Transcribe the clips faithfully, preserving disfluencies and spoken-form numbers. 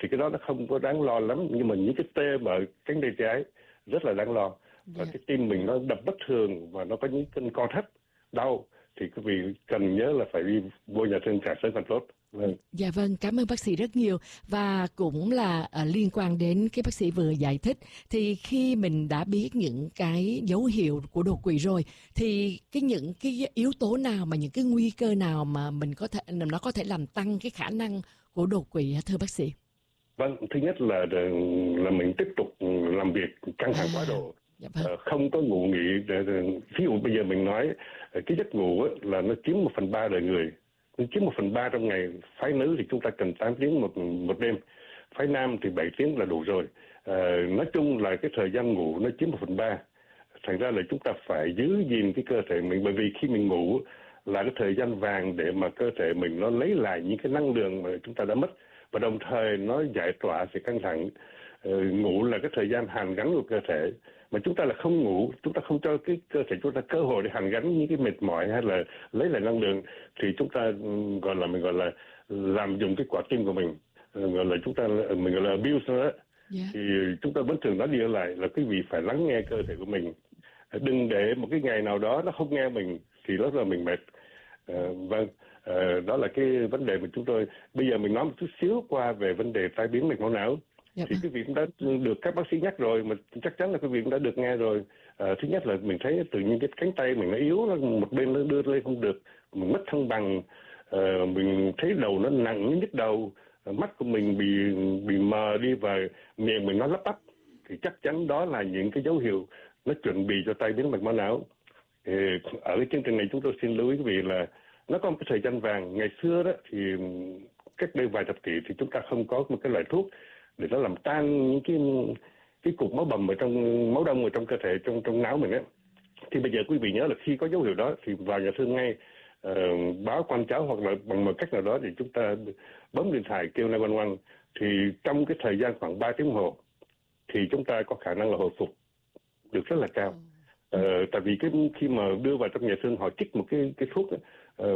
cái đó nó không có đáng lo lắm, nhưng mà những cái tê mà cánh tay trái rất là đáng lo. Và Dạ. cái tim mình nó đập bất thường và nó có những cơn co thắt đau thì quý vị cần nhớ là phải đi vô nhà thương càng sớm càng tốt. Vâng. Dạ vâng, cảm ơn bác sĩ rất nhiều. Và cũng là à, liên quan đến cái bác sĩ vừa giải thích, thì khi mình đã biết những cái dấu hiệu của đột quỵ rồi, thì cái những cái yếu tố nào mà những cái nguy cơ nào mà mình có thể nó có thể làm tăng cái khả năng của đột quỵ hả thưa bác sĩ? Vâng, thứ nhất là là mình tiếp tục làm việc căng thẳng quá độ. Dạ vâng. Không có ngủ nghỉ. Ví dụ bây giờ mình nói cái giấc ngủ là nó chiếm một phần ba đời người, nó chiếm một phần ba trong ngày. Phái nữ thì chúng ta cần tám tiếng một một đêm, phái nam thì bảy tiếng là đủ rồi. À, nói chung là cái thời gian ngủ nó chiếm một phần ba. Thành ra là chúng ta phải giữ gìn cái cơ thể mình, bởi vì khi mình ngủ là cái thời gian vàng để mà cơ thể mình nó lấy lại những cái năng lượng mà chúng ta đã mất, và đồng thời nó giải tỏa sự căng thẳng. Ờ, ngủ là cái thời gian hàn gắn của cơ thể, mà chúng ta là không ngủ, chúng ta không cho cái cơ thể chúng ta cơ hội để hàn gắn những cái mệt mỏi hay là lấy lại năng lượng, thì chúng ta gọi là mình gọi là làm dùng cái quả tim của mình, gọi là chúng ta mình gọi là abuse nó đó. Yeah. Thì chúng ta vẫn thường nói đi lại là quý vị phải lắng nghe cơ thể của mình, đừng để một cái ngày nào đó nó không nghe mình thì đó là mình mệt. Ờ, vâng. Uh, đó là cái vấn đề mà chúng tôi bây giờ mình nói một chút xíu qua về vấn đề tai biến mạch máu não. Dạ. Thì cái việc cũng đã được các bác sĩ nhắc rồi, mà chắc chắn là cái việc cũng đã được nghe rồi. Uh, thứ nhất là mình thấy tự nhiên cái cánh tay mình nó yếu, nó một bên nó đưa lên không được, mình mất thăng bằng, uh, mình thấy đầu nó nặng, nó nhức đầu, uh, mắt của mình bị bị mờ đi và miệng mình nó lắp bắp, thì chắc chắn đó là những cái dấu hiệu nó chuẩn bị cho tai biến mạch máu não. Uh, ở cái chương trình này chúng tôi xin lưu ý quý vị là nó có một cái thời gian vàng. Ngày xưa đó thì cách đây vài thập kỷ thì chúng ta không có một cái loại thuốc để nó làm tan những cái cái cục máu bầm ở trong máu đông ở trong cơ thể, trong trong não mình á. Thì bây giờ quý vị nhớ là khi có dấu hiệu đó thì vào nhà thương ngay, uh, báo quan cháu hoặc là bằng một cách nào đó thì chúng ta bấm điện thoại kêu chín một một. Thì trong cái thời gian khoảng ba tiếng đồng hồ thì chúng ta có khả năng là hồi phục được rất là cao. Uh, tại vì cái khi mà đưa vào trong nhà thương họ chích một cái cái thuốc uh,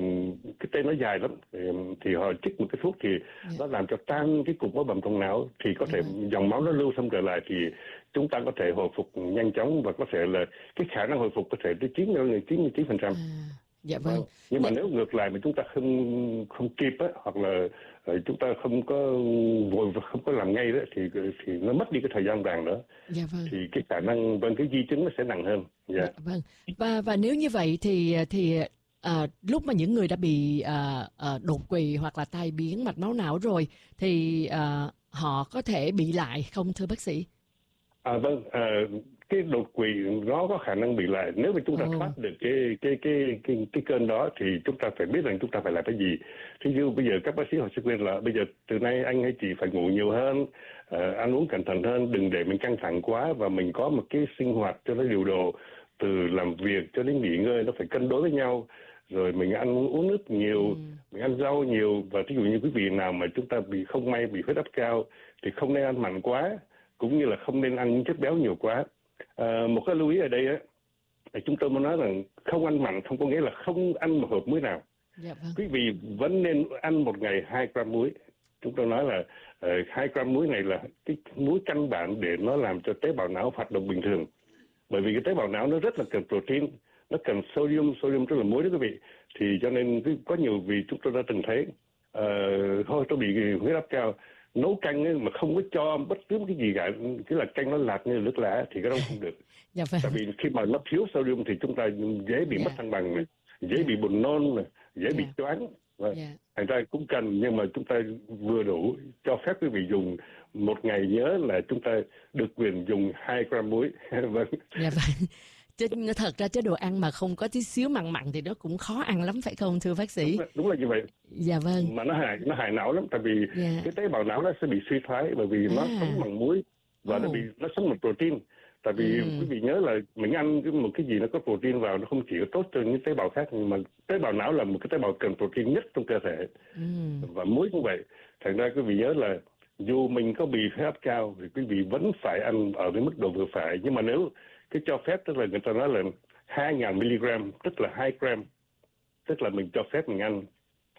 cái tên nó dài lắm, uh, thì họ chích một cái thuốc thì yeah. nó làm cho tan cái cục máu bầm trong não, thì có thể yeah. dòng máu nó lưu thông trở lại, thì chúng ta có thể hồi phục nhanh chóng và có thể là cái khả năng hồi phục có thể tới chín mươi chín phần trăm. Dạ vâng. Vâng. Nhưng mà nếu ngược lại mà chúng ta không không kịp á, hoặc là uh, chúng ta không có vội không có làm ngay đó, thì thì nó mất đi cái thời gian vàng đó. Dạ vâng. Thì cái khả năng vâng cái di chứng nó sẽ nặng hơn. Dạ. Dạ vâng. Và và nếu như vậy thì thì à, lúc mà những người đã bị à, à, đột quỵ hoặc là tai biến mạch máu não rồi thì à, họ có thể bị lại không thưa bác sĩ? À vâng, à, cái đột quỵ nó có khả năng bị lại nếu mà chúng ta oh. thoát được cái cái cái cái cái cơn đó, thì chúng ta phải biết rằng chúng ta phải làm cái gì. Thí dụ bây giờ các bác sĩ họ sẽ khuyên là bây giờ từ nay anh hay chị phải ngủ nhiều hơn, uh, ăn uống cẩn thận hơn, đừng để mình căng thẳng quá, và mình có một cái sinh hoạt cho nó điều độ, từ làm việc cho đến nghỉ ngơi nó phải cân đối với nhau. Rồi mình ăn uống nước nhiều, ừ. mình ăn rau nhiều, và ví dụ như quý vị nào mà chúng ta bị không may bị huyết áp cao thì không nên ăn mặn quá, cũng như là không nên ăn những chất béo nhiều quá. À, một cái lưu ý ở đây á, chúng tôi muốn nói rằng không ăn mặn không có nghĩa là không ăn một hộp muối nào. Dạ vâng. Quý vị vẫn nên ăn một ngày hai gram muối. Chúng tôi nói là hai uh, gram muối này là cái muối căn bản để nó làm cho tế bào não hoạt động bình thường. Bởi vì cái tế bào não nó rất là cần protein, nó cần sodium, sodium tức là muối đó quý vị. Thì cho nên có nhiều vị chúng tôi đã từng thấy, uh, thôi tôi bị huyết áp cao, nấu canh ấy mà không có cho bất cứ cái gì cả, cái là canh nó lạt như nước lá thì cái đó không được. Dạ vâng. Tại vì khi mà nó thiếu sodium thì chúng ta dễ bị yeah. mất thăng bằng này, dễ yeah. bị buồn nôn này, dễ yeah. bị choáng. Yeah. Thành ra cũng cần, nhưng mà chúng ta vừa đủ, cho phép quý vị dùng một ngày, nhớ là chúng ta được quyền dùng hai gram muối. Vâng. Dạ vâng. Chứ thật ra chế đồ ăn mà không có tí xíu mặn mặn thì nó cũng khó ăn lắm phải không thưa bác sĩ? Đúng là, đúng là như vậy. Dạ vâng. Mà nó hại nó hại não lắm, tại vì yeah. cái tế bào não nó sẽ bị suy thoái, bởi vì à. nó sống bằng muối và oh. nó bị nó sống bằng protein. Tại vì ừ. quý vị nhớ là mình ăn cái, một cái gì nó có protein vào, nó không chỉ có tốt cho những tế bào khác, mà tế bào não là một cái tế bào cần protein nhất trong cơ thể. Ừ. Và muối cũng vậy. Thành ra quý vị nhớ là dù mình có bị huyết áp cao thì quý vị vẫn phải ăn ở cái mức độ vừa phải. Nhưng mà nếu cái cho phép, tức là người ta nói là hai nghìn mi li gam, tức là hai gram, tức là mình cho phép mình ăn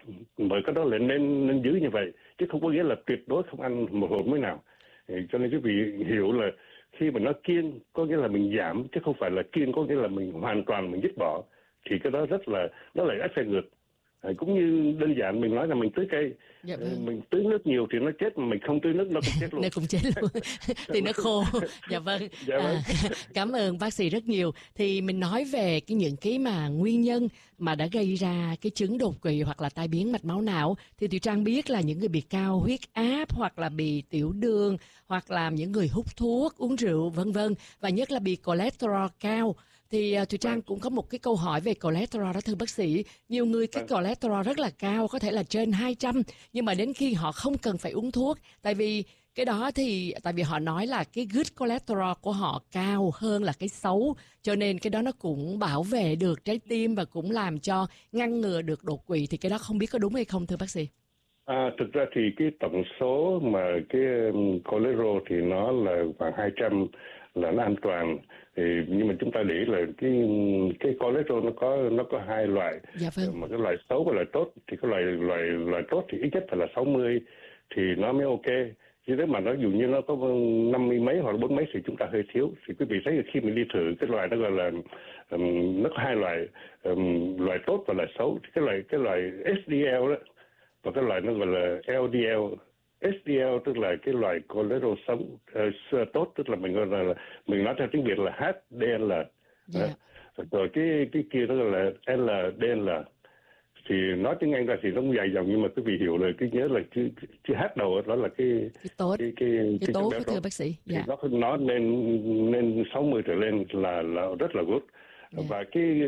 bởi cái đó là nên nên giữ như vậy, chứ không có nghĩa là tuyệt đối không ăn một hột muối nào. Cho nên quý vị hiểu là khi mà nói kiêng có nghĩa là mình giảm, chứ không phải là kiêng có nghĩa là mình hoàn toàn mình dứt bỏ, thì cái đó rất là nó lại ác xe ngược. À, cũng như đơn giản mình nói là mình tưới cây, Dạ vâng. mình tưới nước nhiều thì nó chết, mà mình không tưới nước nó cũng chết luôn. Nó cũng chết luôn thì nó khô. Dạ vâng. Dạ vâng. À, cảm ơn bác sĩ rất nhiều. Thì mình nói về cái những cái mà nguyên nhân mà đã gây ra cái chứng đột quỵ hoặc là tai biến mạch máu não, thì Thùy Trang biết là những người bị cao huyết áp hoặc là bị tiểu đường hoặc là những người hút thuốc, uống rượu vân vân, và nhất là bị cholesterol cao. Thì uh, Thùy Trang cũng có một cái câu hỏi về cholesterol đó thưa bác sĩ. Nhiều người cái cholesterol rất là cao, có thể là trên hai trăm, nhưng mà đến khi họ không cần phải uống thuốc, tại vì cái đó thì tại vì họ nói là cái good cholesterol của họ cao hơn là cái xấu, cho nên cái đó nó cũng bảo vệ được trái tim và cũng làm cho ngăn ngừa được đột quỵ. Thì cái đó không biết có đúng hay không thưa bác sĩ? À, thực ra thì cái tổng số mà cái cholesterol thì nó là khoảng hai trăm là nó an toàn. Thì nhưng mà chúng ta để ý là cái cái cholesterol nó có nó có hai loại. Dạ vâng. Mà cái loại xấu và loại tốt, thì cái loại loại loại tốt thì ít nhất phải là sáu mươi thì nó mới ok. Chứ nếu mà nó dù như nó có năm mươi mấy hoặc là bốn mấy thì chúng ta hơi thiếu. Thì quý vị thấy là khi mình đi thử cái loại nó gọi là um, nó có hai loại, um, loại tốt và loại xấu. Thì cái loại cái loại ét đê lờ đó và cái loại nó gọi là lờ đê lờ. ét đê lờ tức là cái loại cholesterol sống uh, tốt, tức là mình gọi là mình nói theo tiếng Việt là hát đê lờ. Yeah. Rồi cái cái kia nó gọi là lờ đê lờ. Thì nói tiếng Anh ra thì nó cũng dài dòng, nhưng mà quý vị hiểu là cái nhớ là chữ chữ H đầu đó là cái cái tốt cái cái, cái, cái tốt thưa bác sĩ. Dạ. Nó nó nên nên sáu mươi trở lên là là rất là good. Yeah. Và cái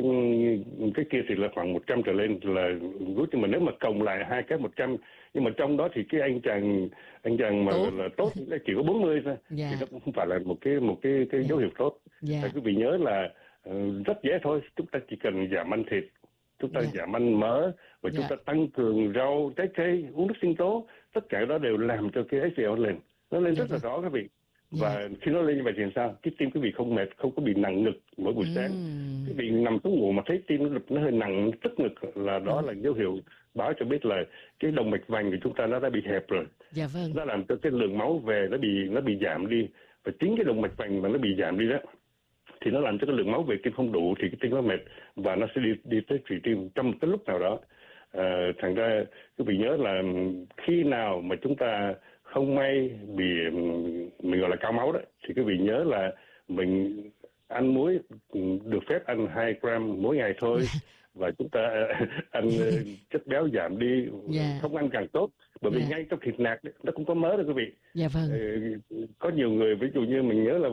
cái kia thì là khoảng một trăm trở lên là good, nhưng mà nếu mà cộng lại hai cái một trăm, nhưng mà trong đó thì cái anh chàng anh chàng mà tốt. là tốt chỉ có bốn mươi thôi. Yeah. Thì nó cũng không phải là một cái một cái cái yeah. dấu hiệu tốt. Yeah. Quý vị nhớ là uh, rất dễ thôi, chúng ta chỉ cần giảm ăn thịt, chúng ta yeah. giảm ăn mỡ và chúng yeah. ta tăng cường rau, trái cây, uống nước sinh tố, tất cả đó đều làm cho cái ét đê lờ lên, nó lên rất yeah. là rõ quý vị. Và yeah. khi nó lên như vậy thì sao? Cái tim quý vị không mệt, không có bị nặng ngực mỗi buổi mm. sáng. Quý vị nằm xuống ngủ mà thấy tim nó đập nó hơi nặng tức ngực là đó mm. là dấu hiệu báo cho biết là cái động mạch vành của chúng ta nó đã bị hẹp rồi. Dạ vâng. Nó làm cho cái lượng máu về nó bị nó bị giảm đi, và chính cái động mạch vành mà nó bị giảm đi đó thì nó làm cho cái lượng máu về tim không đủ, thì cái tim nó mệt và nó sẽ đi đi tới thủy tim trong một cái lúc nào đó. À, thành ra quý vị nhớ là khi nào mà chúng ta không may bị mình gọi là cao máu đó, thì quý vị nhớ là mình ăn muối được phép ăn hai gram mỗi ngày thôi. Và chúng ta ăn chất béo giảm đi, yeah. không ăn càng tốt, bởi vì yeah. ngay trong thịt nạc nó cũng có mỡ đó quý vị. Yeah, vâng. Có nhiều người ví dụ như mình nhớ là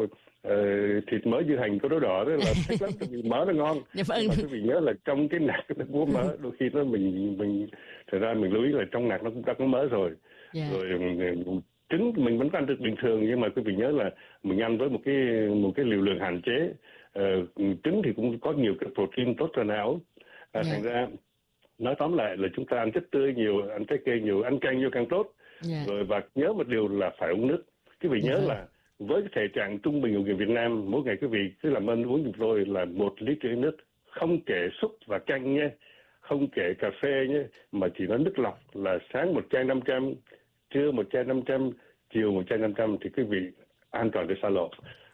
uh, thịt mỡ dưa hành có đỏ đỏ đó là thích lắm, vì mỡ nó ngon. Yeah, vâng. Mà quý vị nhớ là trong cái nạc nó có mỡ, đôi khi nó mình mình thật ra mình lưu ý là trong nạc nó cũng đã có mỡ rồi. Yeah. Rồi trứng mình vẫn ăn được bình thường, nhưng mà quý vị nhớ là mình ăn với một cái một cái liều lượng hạn chế. Uh, trứng thì cũng có nhiều cái protein tốt cho não. À, yeah. Thành ra nói tóm lại là chúng ta ăn chất tươi nhiều, ăn trái cây nhiều, ăn canh nhiều càng tốt. Yeah. Rồi và nhớ một điều là phải uống nước. Quý vị nhớ yeah. là với cái thể trạng trung bình của người Việt Nam, mỗi ngày quý vị cứ làm ơn uống giùm tôi là một lít nước, không kể súp và canh nhé, không kể cà phê nhé, mà chỉ nói nước lọc là sáng một chai năm trăm, trưa một chai năm trăm, chiều một chai năm trăm thì quý vị an toàn để xa lộ.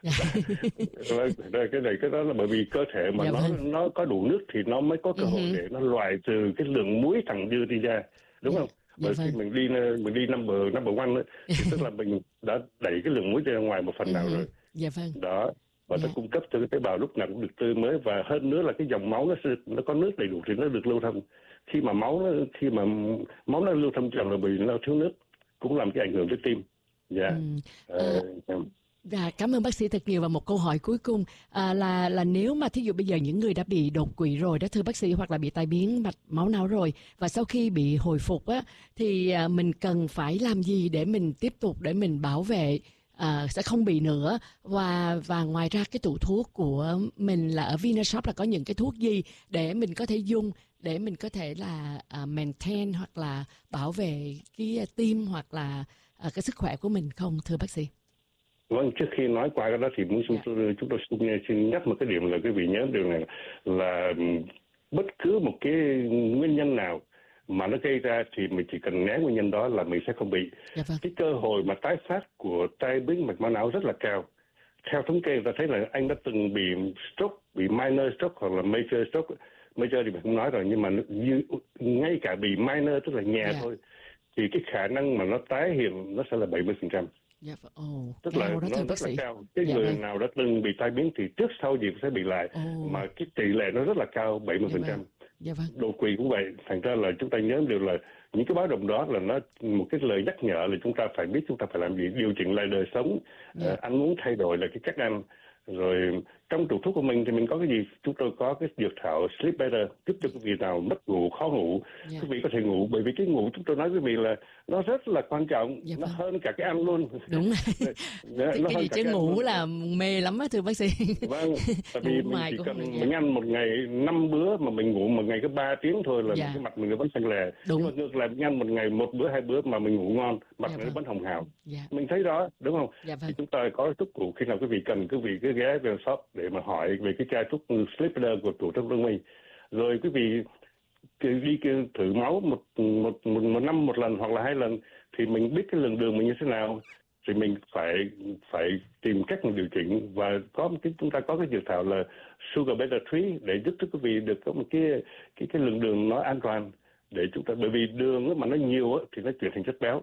cái này cái đó là bởi vì cơ thể mà dạ nó vâng. nó có đủ nước thì nó mới có cơ hội uh-huh. để nó loại trừ cái lượng muối thẳng dư đi ra, đúng dạ. không? Bởi dạ khi vâng. mình đi mình đi number number one ấy, thì tức là mình đã đẩy cái lượng muối ra ngoài một phần uh-huh. nào rồi. Dạ vâng. Đó, và dạ. nó cung cấp cho cái tế bào lúc nào cũng được tươi mới, và hơn nữa là cái dòng máu nó nó có nước đầy đủ thì nó được lưu thông. Khi mà máu nó khi mà máu nó lưu thông chậm là bởi vì nó thiếu nước, cũng làm cái ảnh hưởng tới tim. Dạ. Ừ. À... Dạ, cảm ơn bác sĩ thật nhiều. Và một câu hỏi cuối cùng à, là là nếu mà thí dụ bây giờ những người đã bị đột quỵ rồi đó thưa bác sĩ, hoặc là bị tai biến mạch máu não rồi, và sau khi bị hồi phục á thì à, mình cần phải làm gì để mình tiếp tục để mình bảo vệ à, sẽ không bị nữa, và và ngoài ra cái tủ thuốc của mình là ở Vinashop là có những cái thuốc gì để mình có thể dùng để mình có thể là à, maintain hoặc là bảo vệ cái tim hoặc là à, cái sức khỏe của mình không thưa bác sĩ? Vâng, trước khi nói qua cái đó thì muốn chúng tôi, chúng tôi xin nhắc một cái điểm là quý vị nhớ điều này là bất cứ một cái nguyên nhân nào mà nó gây ra thì mình chỉ cần né nguyên nhân đó là mình sẽ không bị. Dạ vâng. Cái cơ hội mà tái phát của tai biến mạch máu não rất là cao. Theo thống kê ta thấy là anh đã từng bị stroke, bị minor stroke hoặc là major stroke. Major thì mình không nói rồi, nhưng mà như, ngay cả bị minor tức là nhẹ Dạ. thôi thì cái khả năng mà nó tái hiện nó sẽ là bảy mươi phần trăm. Dạ vâng. Ồ, Tức cao là đó nó thưa rất bác là sĩ. cao. Cái Dạ người vâng. nào đã từng bị tai biến thì trước sau gì cũng sẽ bị lại. Ồ. Mà cái tỷ lệ nó rất là cao, bảy mươi phần trăm. Dạ vâng. Dạ vâng. Đột quỵ cũng vậy. Thành ra là chúng ta nhớ điều là những cái báo động đó là nó một cái lời nhắc nhở là chúng ta phải biết chúng ta phải làm gì, điều chỉnh lại đời sống, Dạ. uh, ăn uống thay đổi là cái cách ăn. Rồi trong tủ thuốc của mình thì mình có cái gì? Chúng tôi có cái dược thảo Sleep Better giúp cho quý vị nào mất ngủ, khó ngủ, Dạ. quý vị có thể ngủ. Bởi vì cái ngủ chúng tôi nói với quý vị là nó rất là quan trọng, Dạ nó vâng. hơn cả cái ăn luôn. Đúng rồi. Nó Cái hơn gì cả chứ cái ăn ngủ luôn. là mê lắm á thưa bác sĩ. Vâng, tại vì Ngủ mình hoài chỉ cũng cần không được. mình Dạ. ăn một ngày năm bữa mà mình ngủ một ngày có ba tiếng thôi là Dạ. cái mặt mình nó vẫn xanh lè. Đúng. Nhưng mà ngược lại mình ăn một ngày một bữa hai bữa mà mình ngủ ngon, mặt Dạ nó vâng. vẫn hồng hào. Dạ. Mình thấy đó, đúng không? Dạ vâng. Thì chúng ta có thuốc cụ, khi nào quý vị cần quý vị cứ ghé về shop để mà hỏi về cái chai thuốc Sleep Better của tủ thuốc Đông Minh. Rồi quý vị đi thử máu một, một một một năm một lần hoặc là hai lần thì mình biết cái lượng đường mình như thế nào, thì mình phải phải tìm cách mà điều chỉnh. Và có một cái chúng ta có cái dược thảo là Sugar Better Tree để giúp cho quý vị được có một cái cái cái lượng đường nó an toàn để chúng ta, bởi vì đường mà nó nhiều thì nó chuyển thành chất béo,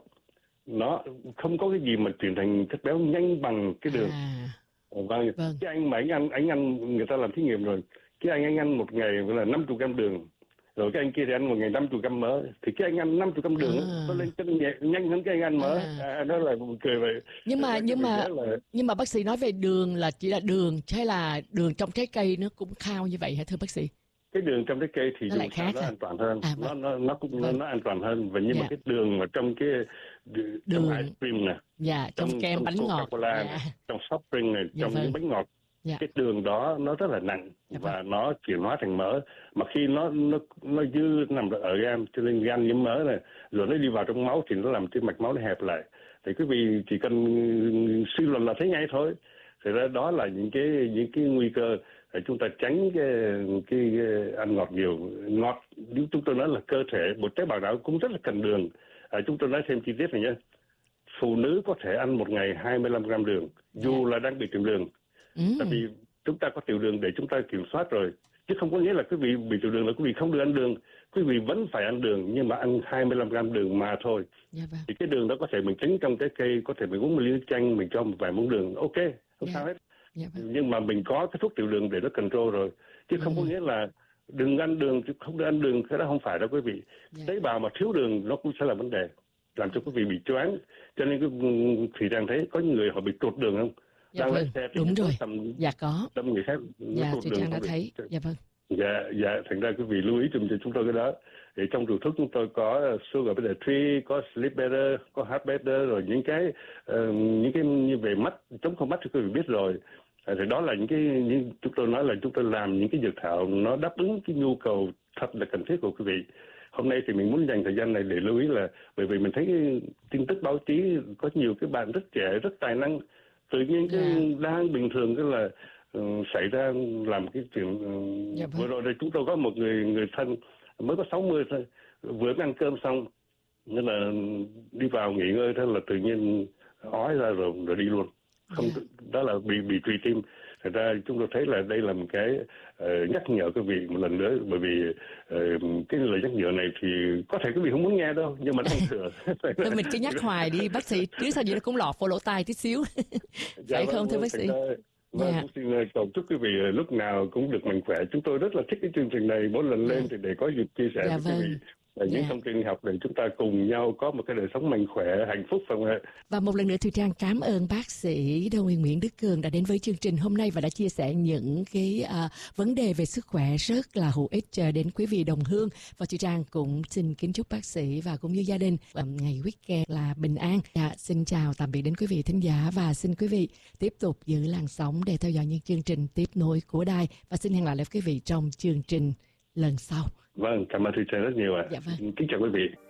nó không có cái gì mà chuyển thành chất béo nhanh bằng cái đường. À. Vâng. Vâng. Cái anh mà anh ăn anh ăn người ta làm thí nghiệm rồi, cái anh anh ăn một ngày là năm mươi gram đường, rồi cái anh kia thì ăn một ngày năm mươi gram mỡ, thì cái anh ăn năm mươi gram đường À. nó lên cân nhẹ nhanh hơn cái anh ăn mỡ. À. À, đó là một cười vậy. Nhưng mà Cái nhưng mà là... nhưng mà bác sĩ nói về đường là chỉ là đường hay là đường trong trái cây nó cũng cao như vậy hả thưa bác sĩ? Cái đường trong trái cây thì Nó lại dù sao khác nó hả? an toàn hơn. À, nó vâng. nó nó cũng Vâng. nó, nó an toàn hơn. Và nhưng Dạ. mà cái đường mà trong cái trong Đường. ice cream nè, Dạ, trong, trong kem trong bánh ngọt. Coca-Cola Dạ. này, trong soft drink này, Dạ trong vâng. những bánh ngọt, Dạ. cái đường đó nó rất là nặng. Dạ Và vâng. nó chuyển hóa thành mỡ, mà khi nó nó nó dư nằm ở gan, cho nên gan nhiễm mỡ này, rồi nó đi vào trong máu thì nó làm cái mạch máu nó hẹp lại. Thì quý vị chỉ cần suy luận là thấy ngay thôi. Thì ra đó là những cái những cái nguy cơ để chúng ta tránh cái, cái, cái ăn ngọt nhiều. Ngọt, nếu chúng tôi nói là cơ thể, một tế bào não cũng rất là cần đường. À, chúng tôi nói thêm chi tiết này nhé. Phụ nữ có thể ăn một ngày hai mươi lăm gram đường, dù là đang bị tiểu đường. Ừ. Tại vì chúng ta có tiểu đường để chúng ta kiểm soát rồi, chứ không có nghĩa là quý vị bị tiểu đường là quý vị không được ăn đường. Quý vị vẫn phải ăn đường, nhưng mà ăn hai mươi lăm gram đường mà thôi. Dạ vâng. Thì cái đường đó có thể mình tránh trong trái cây, có thể mình uống một ly nước chanh, mình cho một vài muỗng đường, ok, không Dạ. sao hết. Dạ vâng. Nhưng mà mình có cái thuốc tiểu đường để nó control rồi, chứ không Ừ. có nghĩa là đừng ăn đường, chứ không được ăn đường, cái đó không phải đâu quý vị. Dạ. Tế bào mà thiếu đường nó cũng sẽ là vấn đề, làm cho quý vị bị choáng. Cho nên cái Thùy Trang thấy có những người họ bị tụt đường không? Dạ Đang lái vâng. xe thì Đúng có rồi. tầm Dạ có. đâm người khác, nó Dạ, tụt Thùy đường Trang đã không bị- thấy. Dạ vâng. Dạ, dạ, thành ra quý vị lưu ý dùm cho chúng tôi cái đó. Thì trong tủ thuốc chúng tôi có Sugar Better Tree, có Sleep Better, có Heart Better, rồi những cái uh, những cái như về mắt, chống không mắt thì quý vị biết rồi. À, thì đó là những cái những, chúng tôi nói là chúng tôi làm những cái dược thảo nó đáp ứng cái nhu cầu thật là cần thiết của quý vị. Hôm nay thì mình muốn dành thời gian này để lưu ý là bởi vì mình thấy cái tin tức báo chí có nhiều cái bạn rất trẻ, rất tài năng, tự nhiên cái Dạ. đang bình thường cái là ừ, xảy ra làm cái chuyện ừ, Dạ vâng. vừa rồi đây chúng tôi có một người người thân mới có sáu mươi thôi, vừa mới ăn cơm xong nên là đi vào nghỉ ngơi thôi là tự nhiên ói ra rồi rồi đi luôn. Không, Dạ. đó là bị bị trì tim. Thật ra chúng tôi thấy là đây là một cái uh, nhắc nhở quý vị một lần nữa, bởi vì uh, cái lời nhắc nhở này thì có thể quý vị không muốn nghe đâu, nhưng mà nó không thừa. Thôi mình cứ nhắc hoài đi bác sĩ, chứ sao vậy nó cũng lọt vô lỗ tai tí xíu. Phải không thưa bác sĩ? Vâng, Dạ. cũng xin cầu chúc quý vị lúc nào cũng được mạnh khỏe. Chúng tôi rất là thích cái chương trình này, mỗi lần lên Dạ. thì để có dịp chia sẻ Dạ với quý vâng. vị và những Dạ. thông tin học để chúng ta cùng nhau có một cái đời sống mạnh khỏe, hạnh phúc, phải không ạ? Và một lần nữa Thùy Trang cảm ơn bác sĩ Đỗ Nguyên Nguyễn Đức Cường đã đến với chương trình hôm nay và đã chia sẻ những cái à, vấn đề về sức khỏe rất là hữu ích cho đến quý vị đồng hương. Và Thùy Trang cũng xin kính chúc bác sĩ và cũng như gia đình um, ngày weekend là bình an. Dạ, xin chào tạm biệt đến quý vị thính giả và xin quý vị tiếp tục giữ làn sóng để theo dõi những chương trình tiếp nối của đài và xin hẹn lại với quý vị trong chương trình lần sau. Vâng, cảm ơn Thùy Trang rất nhiều ạ. Dạ vâng. Kính chào quý vị.